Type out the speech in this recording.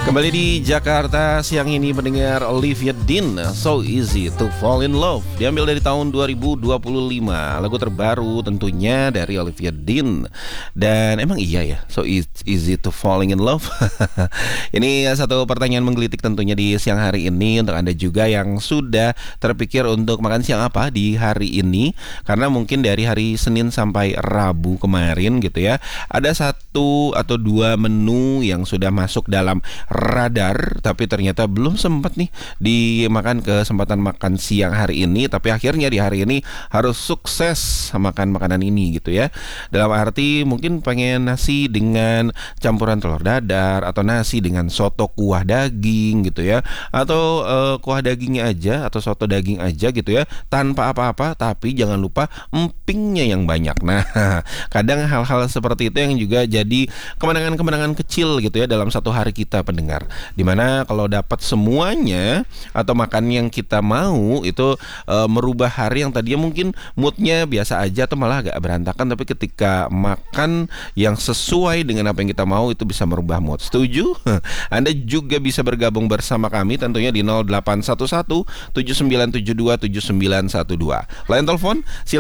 Kembali di Jakarta siang ini mendengar Olivia Dean, So Easy to Fall in Love. Diambil dari tahun 2025. Lagu terbaru tentunya dari Olivia Dean. Dan emang iya ya, So Easy to Falling in Love. Ini satu pertanyaan menggelitik tentunya di siang hari ini. Untuk Anda juga yang sudah terpikir untuk makan siang apa di hari ini. Karena mungkin dari hari Senin sampai Rabu kemarin gitu ya, ada satu atau dua menu yang sudah masuk dalam radar, tapi ternyata belum sempat nih dimakan kesempatan makan siang hari ini, tapi akhirnya di hari ini harus sukses makan makanan ini gitu ya. Dalam arti mungkin pengen nasi dengan campuran telur dadar, atau nasi dengan soto kuah daging gitu ya, atau kuah dagingnya aja atau soto daging aja gitu ya, tanpa apa-apa, tapi jangan lupa empingnya yang banyak. Nah, kadang hal-hal seperti itu yang juga jadi kemenangan-kemenangan kecil gitu ya dalam satu hari kita pendengar. Dimana kalau dapat semuanya atau makan yang kita mau itu merubah hari yang tadinya mungkin moodnya biasa aja atau malah agak berantakan, tapi ketika makan yang sesuai dengan apa yang kita mau itu bisa merubah mood. Setuju? Anda juga bisa bergabung bersama kami tentunya di 0811 7972 7912. Line telepon